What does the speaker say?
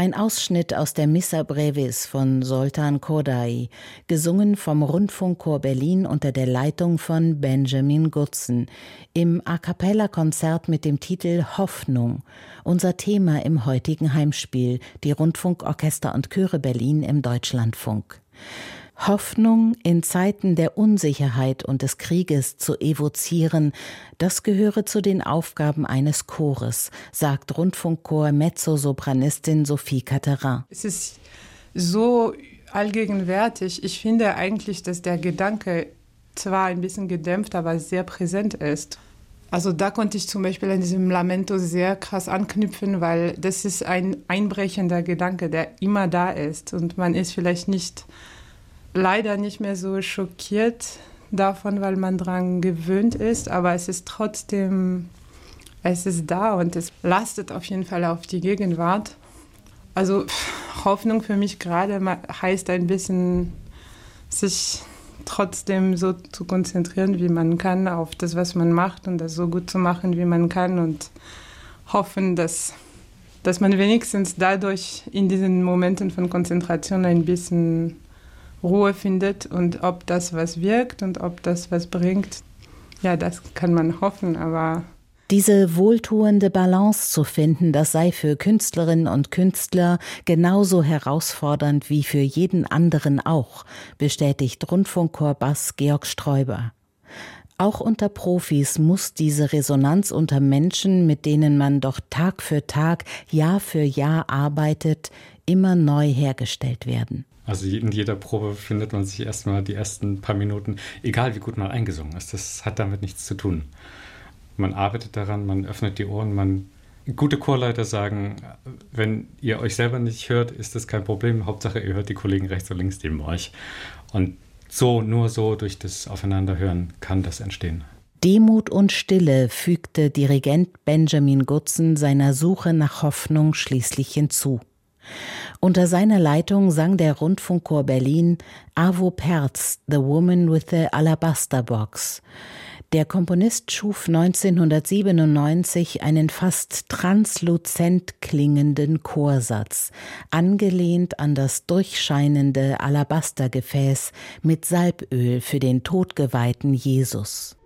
Ein Ausschnitt aus der Missa Brevis von Zoltán Kodály, gesungen vom Rundfunkchor Berlin unter der Leitung von Benjamin Gutsen, im A-cappella-Konzert mit dem Titel Hoffnung, unser Thema im heutigen Heimspiel, die Rundfunkorchester und Chöre Berlin im Deutschlandfunk. Hoffnung in Zeiten der Unsicherheit und des Krieges zu evozieren, das gehöre zu den Aufgaben eines Chores, sagt Rundfunkchor Mezzosopranistin Sophie Catterin. Es ist so allgegenwärtig. Ich finde eigentlich, dass der Gedanke zwar ein bisschen gedämpft, aber sehr präsent ist. Also da konnte ich zum Beispiel an diesem Lamento sehr krass anknüpfen, weil das ist ein einbrechender Gedanke, der immer da ist. Und man ist vielleicht leider nicht mehr so schockiert davon, weil man daran gewöhnt ist, aber es ist trotzdem, es ist da und es lastet auf jeden Fall auf die Gegenwart. Also Hoffnung für mich gerade heißt ein bisschen, sich trotzdem so zu konzentrieren, wie man kann, auf das, was man macht und das so gut zu machen, wie man kann und hoffen, dass man wenigstens dadurch in diesen Momenten von Konzentration ein bisschen Ruhe findet und ob das was wirkt und ob das was bringt, ja, das kann man hoffen, aber diese wohltuende Balance zu finden, das sei für Künstlerinnen und Künstler genauso herausfordernd wie für jeden anderen auch, bestätigt Rundfunkchor-Bass Georg Sträuber. Auch unter Profis muss diese Resonanz unter Menschen, mit denen man doch Tag für Tag, Jahr für Jahr arbeitet, immer neu hergestellt werden. Also in jeder Probe findet man sich erstmal die ersten paar Minuten, egal wie gut man eingesungen ist, das hat damit nichts zu tun. Man arbeitet daran, man öffnet die Ohren, gute Chorleiter sagen, wenn ihr euch selber nicht hört, ist das kein Problem, Hauptsache ihr hört die Kollegen rechts und links neben euch. Und nur so durch das Aufeinanderhören kann das entstehen. Demut und Stille fügte Dirigent Benjamin Gutsen seiner Suche nach Hoffnung schließlich hinzu. Unter seiner Leitung sang der Rundfunkchor Berlin Arvo Pärt's The Woman with the Alabaster Box. Der Komponist schuf 1997 einen fast transluzent klingenden Chorsatz, angelehnt an das durchscheinende Alabastergefäß mit Salböl für den todgeweihten Jesus.